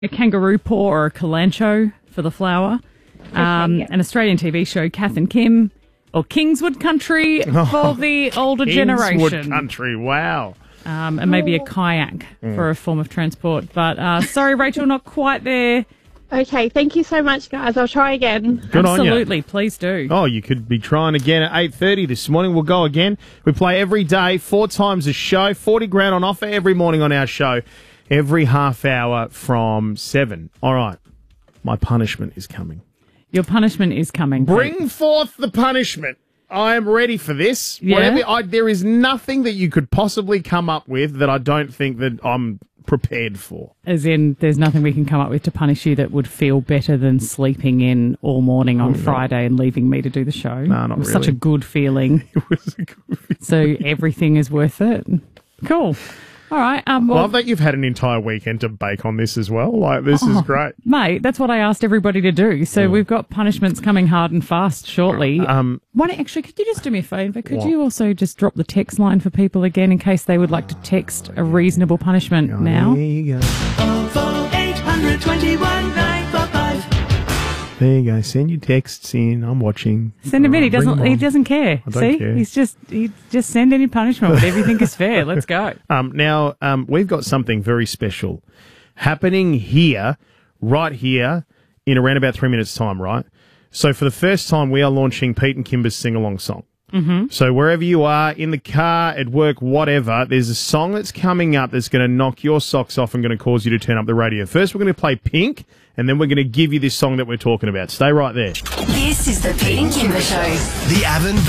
a kangaroo paw or a kalancho for the flower. An Australian TV show, Kath and Kim, or Kingswood Country for the older generation. Kingswood Country, wow. And maybe a kayak for a form of transport. But sorry, Rachel, not quite there. Okay, thank you so much, guys. I'll try again. Good on you. Absolutely, please do. Oh, you could be trying again at 8:30 this morning. We'll go again. We play every day, 4 times a show, 40 grand on offer every morning on our show, every half hour from 7. All right, my punishment is coming. Your punishment is coming. Bring forth the punishment. I am ready for this. Yeah? There is nothing that you could possibly come up with that I don't think that I'm prepared for. As in, there's nothing we can come up with to punish you that would feel better than sleeping in all morning on Friday and leaving me to do the show. No, not it was really. such a good feeling. It was a good feeling. So everything is worth it. Cool. All right. I love that you've had an entire weekend to bake on this as well. Like, this is great. Mate, that's what I asked everybody to do. So we've got punishments coming hard and fast shortly. Actually, could you just do me a favour? Could you also just drop the text line for people again in case they would like to text a reasonable punishment now? There you go. 800 21 945. There you go. Send your texts in. I'm watching. Send him in. He Bring doesn't. them He on. doesn't care. I don't See, care. he just send any punishment. Whatever you think is fair. Let's go. Now, we've got something very special happening here, right here, in around about 3 minutes' time, right? So for the first time, we are launching Pete and Kimber's sing-along song. Mm-hmm. So wherever you are, in the car, at work, whatever, there's a song that's coming up that's going to knock your socks off and going to cause you to turn up the radio. First, we're going to play Pink, and then we're going to give you this song that we're talking about. Stay right there. This is the Pete and Kimber Show. The Avon